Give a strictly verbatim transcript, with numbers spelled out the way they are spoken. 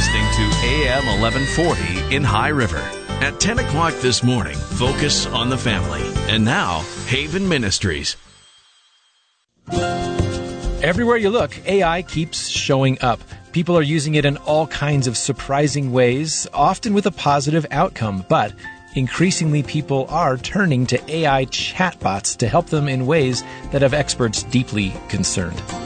listening to A M eleven forty in High River. At ten o'clock this morning, focus on the family. And now, Haven Ministries. Everywhere you look, A I keeps showing up. People are using it in all kinds of surprising ways, often with a positive outcome. But increasingly, people are turning to A I chatbots to help them in ways that have experts deeply concerned.